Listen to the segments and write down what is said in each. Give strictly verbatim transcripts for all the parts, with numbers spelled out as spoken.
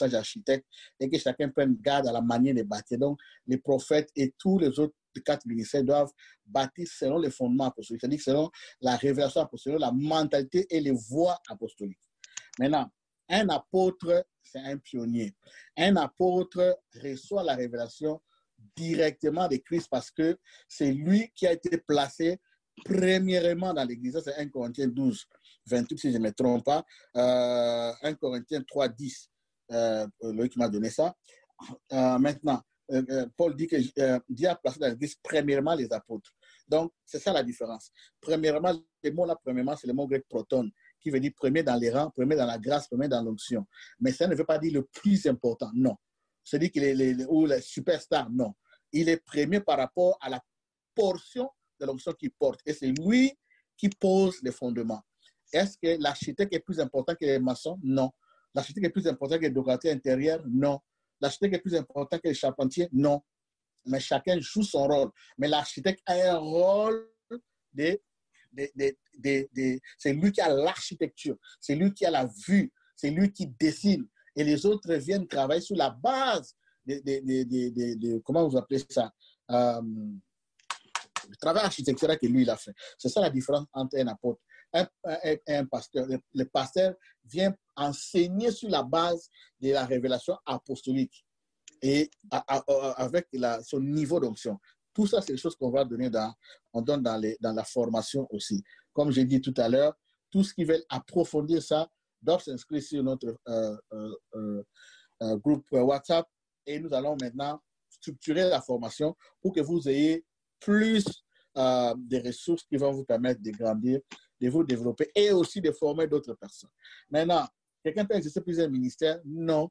sages architectes et que chacun prenne garde à la manière de bâtir. Donc, les prophètes et tous les autres quatre ministères doivent bâtir selon les fondements apostoliques, c'est-à-dire selon la révélation apostolique, la mentalité et les voies apostoliques. Maintenant, un apôtre, c'est un pionnier. Un apôtre reçoit la révélation directement de Christ parce que c'est lui qui a été placé premièrement dans l'Église. C'est un Corinthiens douze, vingt-huit, si je ne me trompe pas. Euh, un Corinthiens trois, dix, euh, lui qui m'a donné ça. Euh, maintenant, euh, Paul dit que euh, Dieu a placé dans l'Église premièrement les apôtres. Donc, c'est ça la différence. Premièrement, le mot là, premièrement, c'est le mot grec proton, qui veut dire premier dans les rangs, premier dans la grâce, premier dans l'onction. Mais ça ne veut pas dire le plus important, non. C'est-à-dire qu'il est les, les, ou le superstar, non. Il est premier par rapport à la portion de l'onction qu'il porte. Et c'est lui qui pose les fondements. Est-ce que l'architecte est plus important que les maçons? Non. L'architecte est plus important que le décorateur intérieur? Non. L'architecte est plus important que le charpentier? Non. Mais chacun joue son rôle. Mais l'architecte a un rôle de... de, de, de, de c'est lui qui a l'architecture. C'est lui qui a la vue. C'est lui qui dessine. Et les autres viennent travailler sur la base de... de, de, de, de, de comment vous appelez ça? Euh, le travail architectural que lui, il a fait. C'est ça la différence entre un apôtre et un, un, un pasteur. Le, le pasteur vient enseigner sur la base de la révélation apostolique et à, à, à, avec la, son niveau d'onction. Tout ça, c'est des choses qu'on va donner dans, on donne dans, les, dans la formation aussi. Comme j'ai dit tout à l'heure, tous ceux qui veulent approfondir ça doivent s'inscrire sur notre euh, euh, euh, euh, groupe WhatsApp et nous allons maintenant structurer la formation pour que vous ayez plus euh, de ressources qui vont vous permettre de grandir, de vous développer et aussi de former d'autres personnes. Maintenant, quelqu'un peut exercer plusieurs ministères? Non,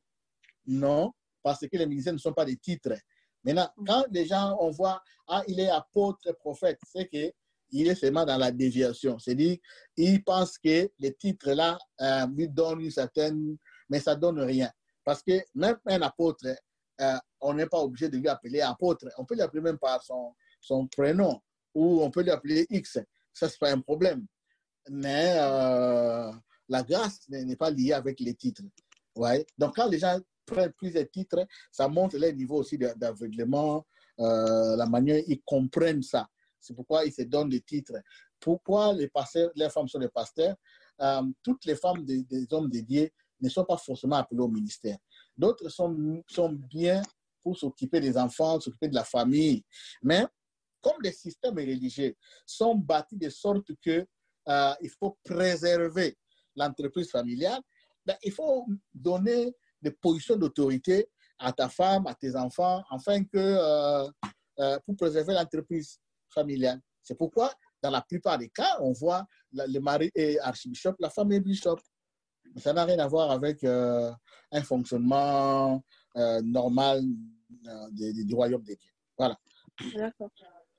non, parce que les ministères ne sont pas des titres. Maintenant, quand les gens, on voit, ah, il est apôtre, prophète, c'est qu'il est seulement dans la déviation. C'est-à-dire, il pense que les titres-là euh, lui donnent une certaine, mais ça ne donne rien. Parce que même un apôtre, euh, on n'est pas obligé de lui appeler apôtre. On peut l'appeler même par son son prénom, ou on peut l'appeler X, ça c'est pas un problème. Mais euh, la grâce n'est pas liée avec les titres. Ouais. Donc quand les gens prennent plusieurs titres, ça montre leur niveau aussi d'aveuglement, euh, la manière dont ils comprennent ça. C'est pourquoi ils se donnent des titres. Pourquoi les pasteurs, les femmes sont des pasteurs? Euh, toutes les femmes des, des hommes dédiés ne sont pas forcément appelées au ministère. D'autres sont, sont bien pour s'occuper des enfants, s'occuper de la famille. Mais comme les systèmes religieux sont bâtis de sorte que euh, il faut préserver l'entreprise familiale, ben, il faut donner des positions d'autorité à ta femme, à tes enfants, afin que euh, euh, pour préserver l'entreprise familiale. C'est pourquoi, dans la plupart des cas, on voit la, le mari est archibishop, la femme est bishop. Ça n'a rien à voir avec euh, un fonctionnement euh, normal euh, du, du royaume des dieux. Voilà. D'accord.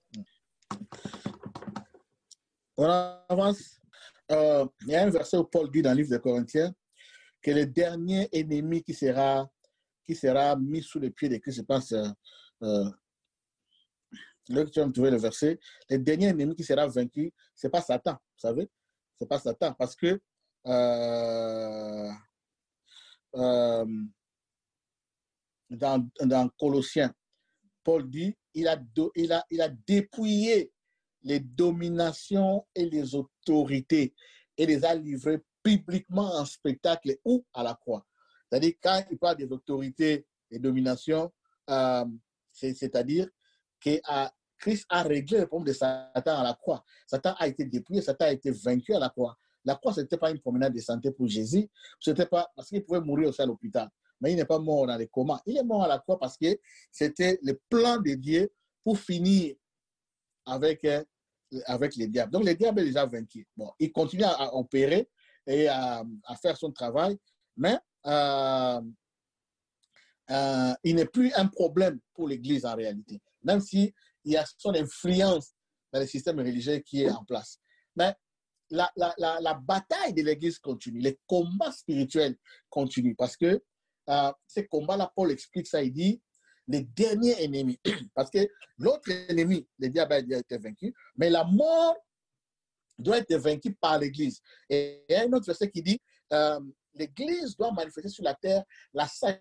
On avance. Euh, il y a un verset où Paul dit dans le livre de Corinthiens que le dernier ennemi qui sera, qui sera mis sous les pieds de Christ, je pense, euh, euh, là que tu vas me trouver le verset, le dernier ennemi qui sera vaincu, ce n'est pas Satan, vous savez, ce n'est pas Satan, parce que euh, euh, dans, dans Colossiens, Paul dit, il a, il a, il a dépouillé les dominations et les autorités et les a livrées publiquement en spectacle ou à la croix. C'est-à-dire, quand il parle des autorités et dominations, euh, c'est-à-dire que euh, Christ a réglé le problème de Satan à la croix. Satan a été dépouillé, Satan a été vaincu à la croix. La croix, ce n'était pas une promenade de santé pour Jésus, c'était pas parce qu'il pouvait mourir aussi à l'hôpital. Mais il n'est pas mort dans les comas. Il est mort à la croix parce que c'était le plan de Dieu pour finir avec, euh, avec les diables. Donc, les diables est déjà vaincu. Bon, il continue à, à opérer et à, à faire son travail, mais euh, euh, il n'est plus un problème pour l'Église en réalité, même s'il y a son influence dans le système religieux qui est en place. Mais la, la, la, la bataille de l'Église continue, les combats spirituels continuent, parce que euh, ces combats-là, Paul explique ça, il dit, les derniers ennemis, parce que l'autre ennemi, le diable a été vaincu, mais la mort doit être vaincue par l'Église. Et il y a un autre verset qui dit, euh, l'Église doit manifester sur la terre la sagesse